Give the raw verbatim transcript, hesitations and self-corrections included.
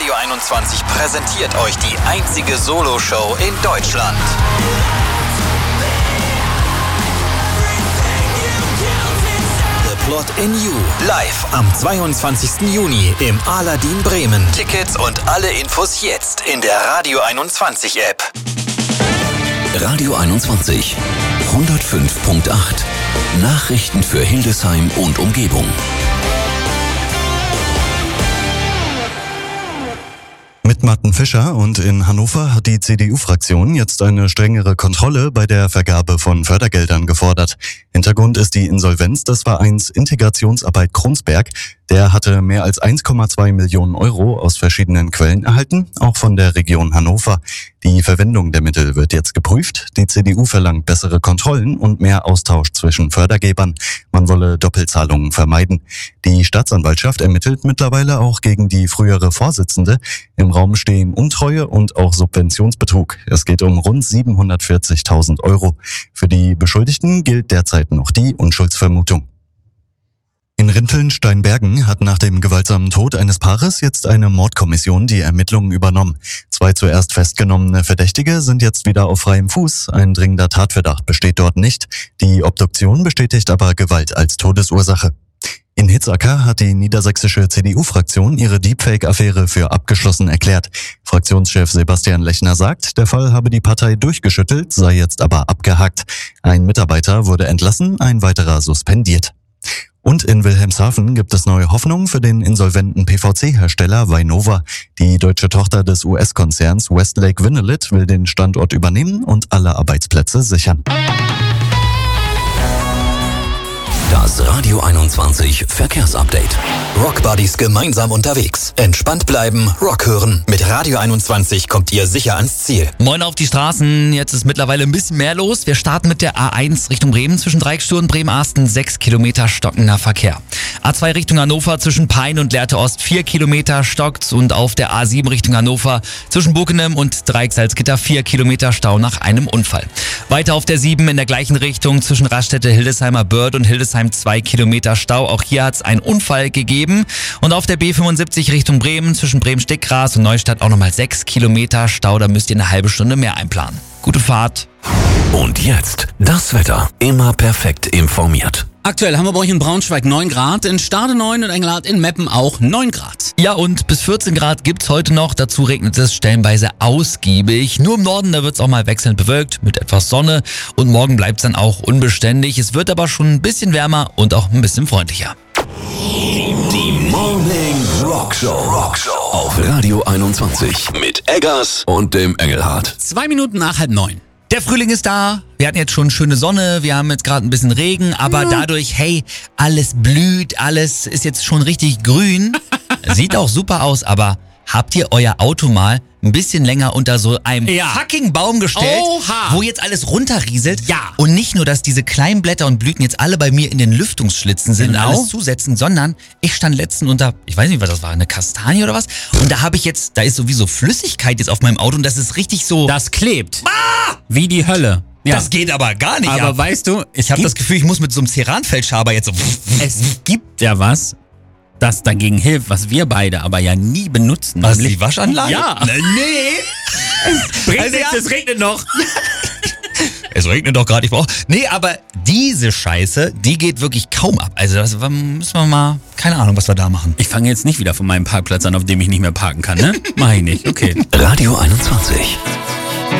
Radio einundzwanzig präsentiert euch die einzige Solo-Show in Deutschland. The Plot in You. Live am zweiundzwanzigsten Juni im Aladdin Bremen. Tickets und alle Infos jetzt in der Radio einundzwanzig App. Radio einundzwanzig, hundertfünf Komma acht. Nachrichten für Hildesheim und Umgebung. Mit Martin Fischer und in Hannover hat die C D U-Fraktion jetzt eine strengere Kontrolle bei der Vergabe von Fördergeldern gefordert. Hintergrund ist die Insolvenz des Vereins Integrationsarbeit Kronsberg. Der hatte mehr als eins Komma zwei Millionen Euro aus verschiedenen Quellen erhalten, auch von der Region Hannover. Die Verwendung der Mittel wird jetzt geprüft. Die C D U verlangt bessere Kontrollen und mehr Austausch zwischen Fördergebern. Man wolle Doppelzahlungen vermeiden. Die Staatsanwaltschaft ermittelt mittlerweile auch gegen die frühere Vorsitzende. Im Raum stehen Untreue und auch Subventionsbetrug. Es geht um rund siebenhundertvierzigtausend Euro. Für die Beschuldigten gilt derzeit noch die Unschuldsvermutung. In Rinteln-Steinbergen hat nach dem gewaltsamen Tod eines Paares jetzt eine Mordkommission die Ermittlungen übernommen. Zwei zuerst festgenommene Verdächtige sind jetzt wieder auf freiem Fuß. Ein dringender Tatverdacht besteht dort nicht. Die Obduktion bestätigt aber Gewalt als Todesursache. In Hitzacker hat die niedersächsische C D U-Fraktion ihre Deepfake-Affäre für abgeschlossen erklärt. Fraktionschef Sebastian Lechner sagt, der Fall habe die Partei durchgeschüttelt, sei jetzt aber abgehakt. Ein Mitarbeiter wurde entlassen, ein weiterer suspendiert. Und in Wilhelmshaven gibt es neue Hoffnung für den insolventen P V C-Hersteller Vainova. Die deutsche Tochter des U S-Konzerns Westlake Vinnolit will den Standort übernehmen und alle Arbeitsplätze sichern. Das Radio einundzwanzig Verkehrsupdate. Rockbuddies gemeinsam unterwegs. Entspannt bleiben, Rock hören. Mit Radio einundzwanzig kommt ihr sicher ans Ziel. Moin auf die Straßen. Jetzt ist mittlerweile ein bisschen mehr los. Wir starten mit der A eins Richtung Bremen zwischen Dreiecksstuhl und Bremen-Arsten. Sechs Kilometer stockender Verkehr. A zwei Richtung Hannover zwischen Pein und Lehrte Ost. Vier Kilometer stockt. Und auf der A sieben Richtung Hannover zwischen Buckenem und Dreiecksalzgitter. Vier Kilometer Stau nach einem Unfall. Weiter auf der sieben in der gleichen Richtung zwischen Raststätte Hildesheimer Börd und Hildesheim. Zwei Kilometer Stau. Auch hier hat es einen Unfall gegeben. Und auf der B fünfundsiebzig Richtung Bremen zwischen Bremen-Stickgras und Neustadt auch nochmal sechs Kilometer Stau. Da müsst ihr eine halbe Stunde mehr einplanen. Gute Fahrt. Und jetzt das Wetter. Immer perfekt informiert. Aktuell haben wir bei euch in Braunschweig neun Grad, in Stade neun und Engelhardt in Meppen auch neun Grad. Ja, und bis vierzehn Grad gibt's heute noch. Dazu regnet es stellenweise ausgiebig. Nur im Norden, da wird's auch mal wechselnd bewölkt mit etwas Sonne. Und morgen bleibt's dann auch unbeständig. Es wird aber schon ein bisschen wärmer und auch ein bisschen freundlicher. Die Morning Rock Show. Rock Show auf Radio einundzwanzig mit Eggers und dem Engelhardt. Zwei Minuten nach halb neun. Der Frühling ist da, wir hatten jetzt schon schöne Sonne, wir haben jetzt gerade ein bisschen Regen, aber ja. dadurch, hey, alles blüht, alles ist jetzt schon richtig grün. Sieht auch super aus, aber habt ihr euer Auto mal ein bisschen länger unter so einem ja. fucking Baum gestellt, Oha. wo jetzt alles runterrieselt? Ja. Und nicht nur, dass diese kleinen Blätter und Blüten jetzt alle bei mir in den Lüftungsschlitzen sind Genau. und alles zusetzen, sondern ich stand letztens unter, ich weiß nicht, was das war, eine Kastanie oder was? Und da habe ich jetzt, da ist sowieso Flüssigkeit jetzt auf meinem Auto und das ist richtig so... Das klebt. Ah! Wie die Hölle. Ja. Das geht aber gar nicht Aber ab. weißt du, Ich habe das Gefühl, ich muss mit so einem Ceranfeldschaber jetzt so... es gibt ja was, das dagegen hilft, was wir beide aber ja nie benutzen. Was, Nämlich- die Waschanlage? Ja. Nee. Bringt Also nichts, ja. es regnet noch. Es regnet doch gerade, ich brauche... Nee, aber diese Scheiße, die geht wirklich kaum ab. Also das müssen wir mal... Keine Ahnung, was wir da machen. Ich fange jetzt nicht wieder von meinem Parkplatz an, auf dem ich nicht mehr parken kann, ne? Mach ich nicht, okay. Radio einundzwanzig.